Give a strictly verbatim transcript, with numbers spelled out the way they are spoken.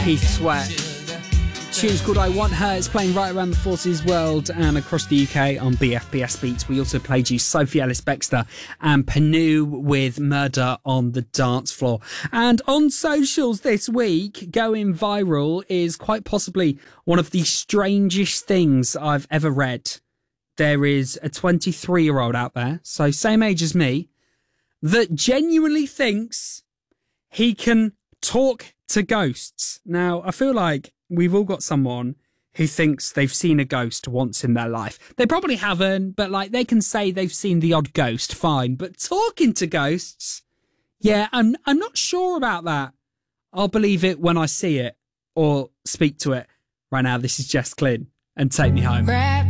Keith Sweat. Tune's called I Want Her. It's playing right around the Forces world and across the U K on B F B S Beats. We also played you Sophie Ellis-Bextor and Panu with Murder on the Dance Floor. And on socials this week, going viral is quite possibly one of the strangest things I've ever read. There is a twenty-three-year-old out there, so same age as me, that genuinely thinks he can talk to ghosts. Now, I feel like we've all got someone who thinks they've seen a ghost once in their life. They probably haven't, but like they can say they've seen the odd ghost, fine. But talking to ghosts, yeah, I'm I'm not sure about that. I'll believe it when I see it or speak to it. Right now, this is Jess Glynn and Take Me Home. Grab